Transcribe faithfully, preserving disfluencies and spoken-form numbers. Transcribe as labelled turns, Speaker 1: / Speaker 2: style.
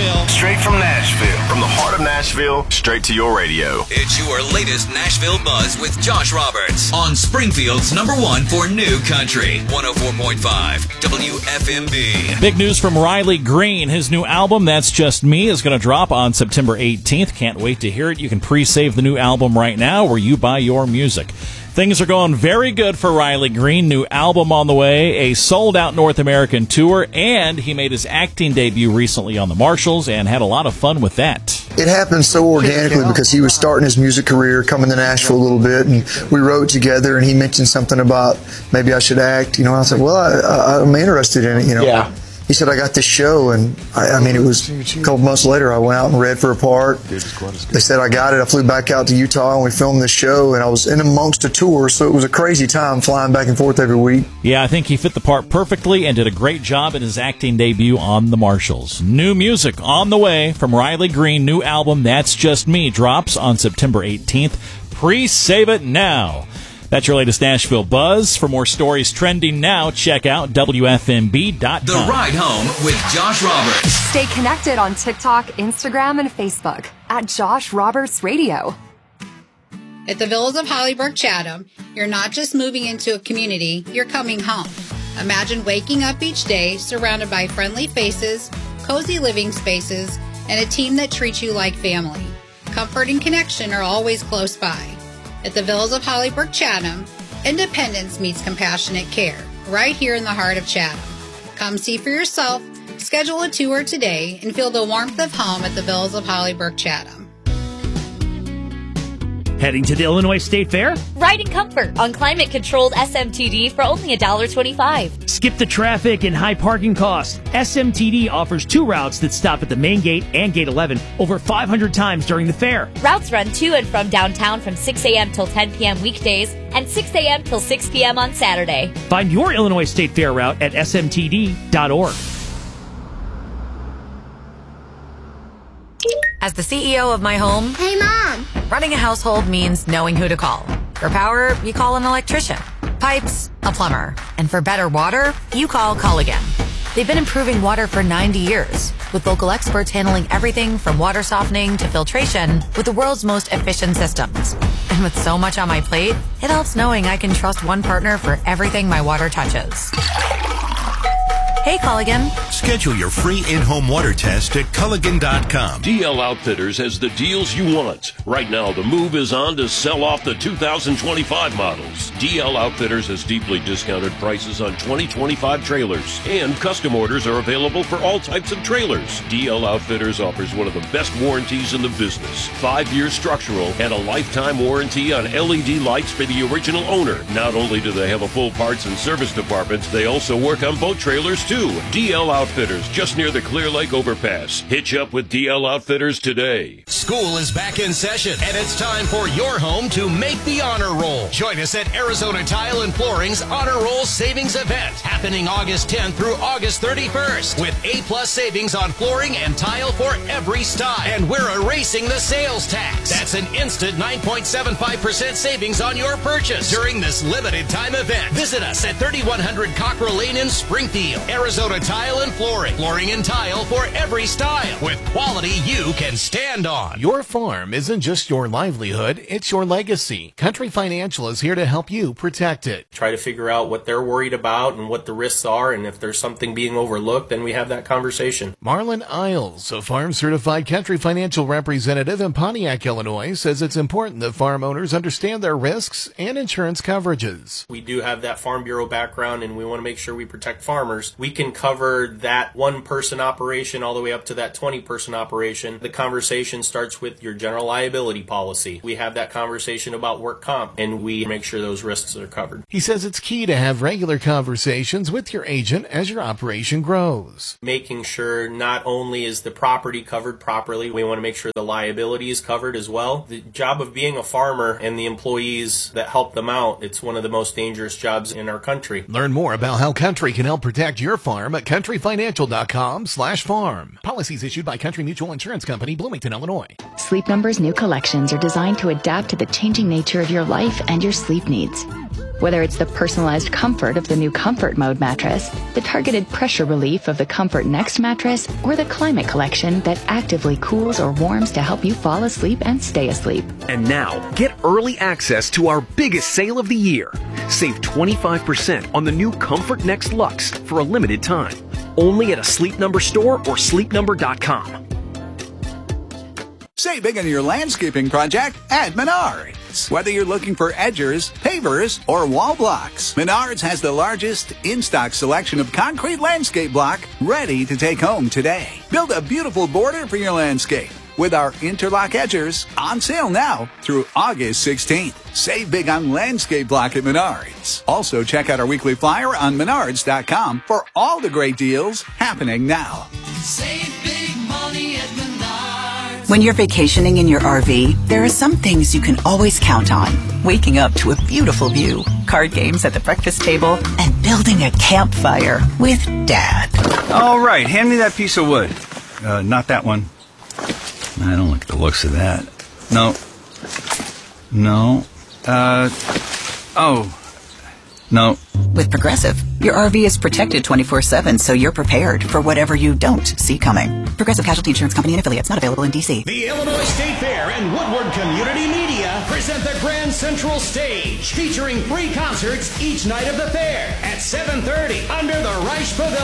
Speaker 1: Nashville.
Speaker 2: Straight from Nashville. From the heart of Nashville, straight to your radio.
Speaker 3: It's your latest Nashville buzz with Josh Roberts on Springfield's number one for new country. one oh four point five W F M B.
Speaker 1: Big news from Riley Green. His new album, That's Just Me, is going to drop on September eighteenth. Can't wait to hear it. You can pre-save the new album right now where you buy your music. Things are going very good for Riley Green. New album on the way, a sold-out North American tour, and he made his acting debut recently on the Marshalls and had a lot of fun with that.
Speaker 4: It happened so organically because he was starting his music career, coming to Nashville a little bit, and we wrote together, and he mentioned something about maybe I should act, you know, and I said, well, I, I, I'm interested in it, you know.
Speaker 5: Yeah.
Speaker 4: He said, I got this show, and I, I mean, it was a couple months later, I went out and read for a part. They said I got it. I flew back out to Utah, and we filmed this show, and I was in amongst a tour, so it was a crazy time flying back and forth every week.
Speaker 1: Yeah, I think he fit the part perfectly and did a great job in his acting debut on the Marshalls. New music on the way from Riley Green. New album, That's Just Me, drops on September eighteenth. Pre-save it now. That's your latest Nashville buzz. For more stories trending now, check out W F M B dot com.
Speaker 3: The Ride Home with Josh Roberts.
Speaker 6: Stay connected on TikTok, Instagram, and Facebook at Josh Roberts Radio.
Speaker 7: At the Villas of Hollybrook Chatham, you're not just moving into a community, you're coming home. Imagine waking up each day surrounded by friendly faces, cozy living spaces, and a team that treats you like family. Comfort and connection are always close by. At the Villas of Hollybrook Chatham, independence meets compassionate care, right here in the heart of Chatham. Come see for yourself, schedule a tour today, and feel the warmth of home at the Villas of Hollybrook Chatham.
Speaker 8: Heading to the Illinois State Fair?
Speaker 9: Ride in comfort on climate-controlled S M T D for only one dollar twenty-five.
Speaker 8: Skip the traffic and high parking costs. S M T D offers two routes that stop at the main gate and gate eleven over five hundred times during the fair.
Speaker 9: Routes run to and from downtown from six a.m. till ten p.m. weekdays and six a.m. till six p.m. on Saturday.
Speaker 8: Find your Illinois State Fair route at S M T D dot org.
Speaker 10: As the C E O of my home,
Speaker 11: hey, Mom!
Speaker 10: Running a household means knowing who to call. For power, you call an electrician. Pipes, a plumber. And for better water, you call Culligan. They've been improving water for ninety years, with local experts handling everything from water softening to filtration with the world's most efficient systems. And with so much on my plate, it helps knowing I can trust one partner for everything my water touches. Hey, Culligan.
Speaker 12: Schedule your free in-home water test at Culligan dot com.
Speaker 13: D L Outfitters has the deals you want. Right now, the move is on to sell off the two thousand twenty-five models. D L Outfitters has deeply discounted prices on twenty twenty-five trailers, and custom orders are available for all types of trailers. D L Outfitters offers one of the best warranties in the business. Five-year structural and a lifetime warranty on L E D lights for the original owner. Not only do they have a full parts and service department, they also work on boat trailers too. D L Outfitters, just near the Clear Lake overpass. Hitch up with D L Outfitters today.
Speaker 14: School is back in session, and it's time for your home to make the honor roll. Join us at Arizona Tile and Flooring's Honor Roll Savings Event, happening August tenth through August thirty-first, with A-plus savings on flooring and tile for every style. And we're erasing the sales tax. That's an instant nine point seven five percent savings on your purchase during this limited time event. Visit us at thirty-one hundred Cockrell Lane in Springfield. Arizona Tile and Flooring. Flooring and tile for every style, with quality you can stand on.
Speaker 15: Your farm isn't just your livelihood, it's your legacy. Country Financial is here to help you protect it.
Speaker 16: Try to figure out what they're worried about and what the risks are, and if there's something being overlooked, then we have that conversation.
Speaker 15: Marlon Isles, a farm-certified Country Financial representative in Pontiac, Illinois, says it's important that farm owners understand their risks and insurance coverages.
Speaker 16: We do have that Farm Bureau background, and we want to make sure we protect farmers. We can cover that one-person operation all the way up to that twenty-person operation. The conversation starts with your general liability policy. We have that conversation about work comp, and we make sure those risks are covered.
Speaker 15: He says it's key to have regular conversations with your agent as your operation grows.
Speaker 16: Making sure not only is the property covered properly, we want to make sure the liability is covered as well. The job of being a farmer and the employees that help them out, it's one of the most dangerous jobs in our country.
Speaker 15: Learn more about how Country can help protect your farm at country financial dot com slash farm. Policies issued by Country Mutual Insurance Company, Bloomington, Illinois.
Speaker 17: Sleep Number's new collections are designed to adapt to the changing nature of your life and your sleep needs.
Speaker 5: Whether it's the personalized comfort of the new Comfort Mode mattress, the targeted pressure relief of the Comfort Next mattress, or the Climate Collection that actively cools or warms to help you fall asleep and stay asleep.
Speaker 11: And now, get early access to our biggest sale of the year. Save twenty-five percent on the new Comfort Next Luxe for a limited time. Only at a Sleep Number store or sleep number dot com.
Speaker 17: Save big on your landscaping project at Menards. Whether you're looking for edgers, pavers, or wall blocks, Menards has the largest in-stock selection of concrete landscape block ready to take home today. Build a beautiful border for your landscape with our interlock edgers on sale now through August sixteenth. Save big on landscape block at Menards. Also, check out our weekly flyer on menards dot com for all the great deals happening now.
Speaker 18: Save big money at Menards.
Speaker 19: When you're vacationing in your R V, there are some things you can always count on. Waking up to a beautiful view, card games at the breakfast table, and building a campfire with Dad.
Speaker 20: All right, hand me that piece of wood. Uh, not that one. I don't like the looks of that. No. No. Uh, oh. No.
Speaker 19: With Progressive, your R V is protected twenty-four seven, so you're prepared for whatever you don't see coming. Progressive Casualty Insurance Company and affiliates, not available in D C.
Speaker 14: The Illinois State Fair and Woodward Community Media present the Grand Central Stage, featuring free concerts each night of the fair at seven thirty under the Reich Pavilion.